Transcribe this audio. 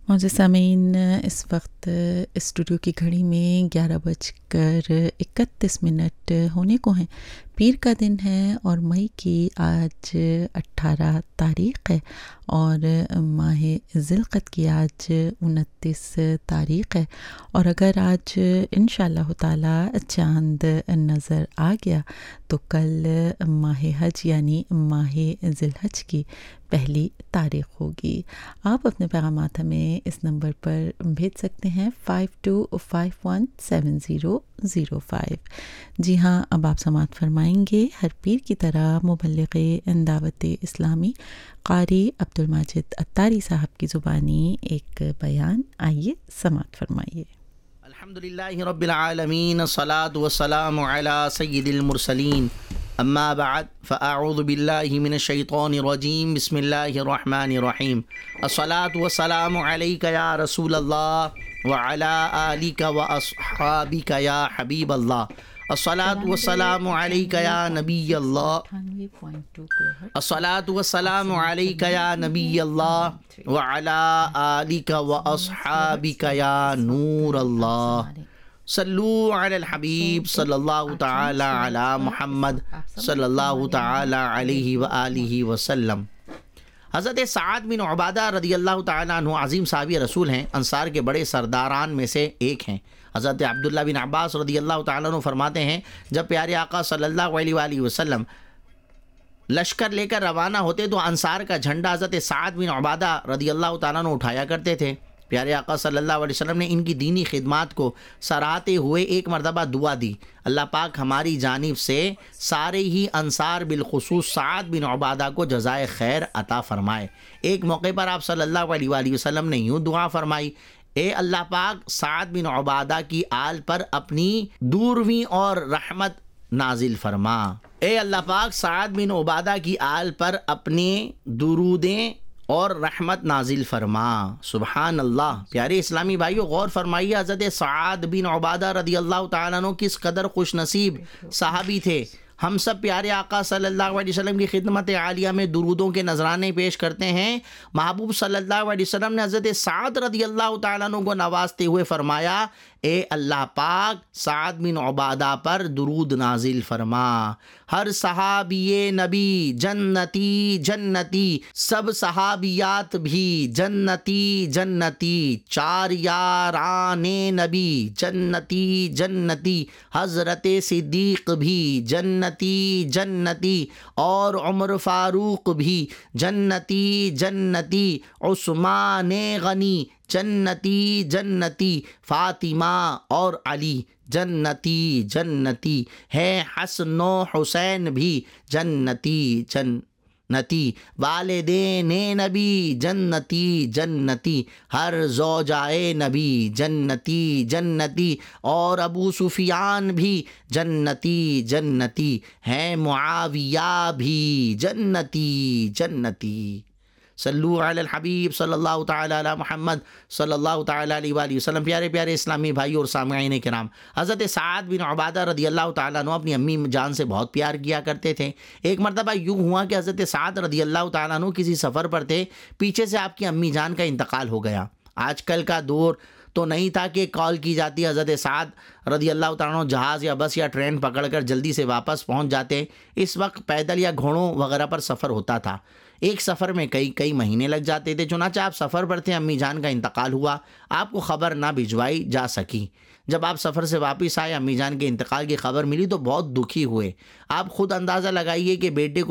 معزز سامعین، اس وقت اسٹوڈیو کی گھڑی میں 11:31 ہونے کو ہیں۔ پیر کا دن ہے اور مئی کی آج 18 تاریخ ہے اور ماہ ذی القعدہ کی آج 29 تاریخ ہے، اور اگر آج انشاءاللہ تعالی چاند نظر آ گیا تو کل ماہ حج یعنی ماہ ذی الحج کی پہلی تاریخ ہوگی۔ آپ اپنے پیغامات ہمیں اس نمبر پر بھیج سکتے ہیں 52517005۔ جی ہاں، اب آپ سماعت فرمائیں گے ہر پیر کی طرح مبلغ دعوت اسلامی قاری عبدالماجد عطاری صاحب کی زبانی ایک بیان، آئیے سماعت فرمائیے۔ الحمدللہ رب العالمین، الصلاۃ والسلام علی سید المرسلین، اما بعد فاعوذ باللہ من الشیطان الرجیم، بسم اللہ الرحمن الرحیم۔ الصلاۃ والسلام علیک یا رسول اللہ وعلی آلک واصحابک یا حبیب اللہ۔ الصلاۃ والسلام علیک یا نبی اللہ، الصلاۃ والسلام علیک یا نبی اللہ وعلی آلک واصحابک یا نور اللہ۔ صلو علی الحبیب صلی اللہ تعالی علی محمد صلی اللہ تعالی علیہ وآلہ وسلم۔ حضرت سعد بن عبادہ رضی اللہ تعالیٰ عنہ عظیم صحابی رسول ہیں، انصار کے بڑے سرداران میں سے ایک ہیں۔ حضرت عبداللہ بن عباس رضی اللہ تعالیٰ عنہ فرماتے ہیں، جب پیارے آقا صلی اللہ علیہ وآلہ وسلم لشکر لے کر روانہ ہوتے تو انصار کا جھنڈا حضرت سعد بن عبادہ رضی اللہ تعالیٰ عنہ اٹھایا کرتے تھے۔ پیارے آقا صلی اللہ علیہ وسلم نے ان کی دینی خدمات کو سراہتے ہوئے ایک مرتبہ دعا دی، اللہ پاک ہماری جانب سے سارے ہی انصار بالخصوص سعد بن عبادہ کو جزائے خیر عطا فرمائے۔ ایک موقع پر آپ صلی اللہ علیہ وآلہ وسلم نے یوں دعا فرمائی، اے اللہ پاک سعد بن عبادہ کی آل پر اپنی دورویں اور رحمت نازل فرما۔ اے اللہ پاک سعد بن عبادہ کی آل پر اپنے درودیں اور رحمت نازل فرما۔ سبحان اللہ۔ پیارے اسلامی بھائیو، غور فرمائیے، حضرت سعد بن عبادہ رضی اللہ تعالیٰ عنہ کس قدر خوش نصیب صحابی تھے۔ ہم سب پیارے آقا صلی اللہ علیہ وسلم کی خدمت عالیہ میں درودوں کے نذرانے پیش کرتے ہیں۔ محبوب صلی اللہ علیہ وسلم نے حضرت سعد رضی اللہ تعالیٰ عنہ کو نوازتے ہوئے فرمایا، اے اللہ پاک سعد بن عبادہ پر درود نازل فرما۔ ہر صحابی نبی جنتی جنتی، سب صحابیات بھی جنتی جنتی، چار یاران نبی جنتی جنتی، حضرت صدیق بھی جنتی جنتی، اور عمر فاروق بھی جنتی جنتی، عثمان غنی جنتی جنتی، فاطمہ اور علی جنتی جنتی ہے، حسن و حسین بھی جنتی جنتی، والدین نبی جنتی جنتی، ہر زوجائے نبی جنتی جنتی، اور ابو سفیان بھی جنتی جنتی ہے، معاویہ بھی جنتی جنتی۔ صلو علی الحبیب صلی اللہ تعالی علی محمد صلی اللہ تعالی علیہ وآلہ وسلم۔ پیارے پیارے اسلامی بھائی اور سامعین کرام، حضرت سعد بن عبادہ رضی اللہ تعالیٰ عنہ اپنی امی جان سے بہت پیار کیا کرتے تھے۔ ایک مرتبہ یوں ہوا کہ حضرت سعد رضی اللہ تعالیٰ عنہ کسی سفر پر تھے، پیچھے سے آپ کی امی جان کا انتقال ہو گیا۔ آج کل کا دور تو نہیں تھا کہ کال کی جاتی، حضرت سعد رضی اللہ تعالیٰ عنہ جہاز یا بس یا ٹرین پکڑ کر جلدی سے واپس پہنچ جاتے۔ اس وقت پیدل یا گھوڑوں وغیرہ پر سفر ہوتا تھا، ایک سفر میں کئی مہینے لگ جاتے تھے۔ چنانچہ آپ سفر پر تھے، امی جان کا انتقال ہوا، آپ کو خبر نہ بھجوائی جا سکی۔ جب آپ سفر سے واپس آئے، امی جان کے انتقال کی خبر ملی تو بہت دکھی ہوئے۔ آپ خود اندازہ لگائیے کہ بیٹے کو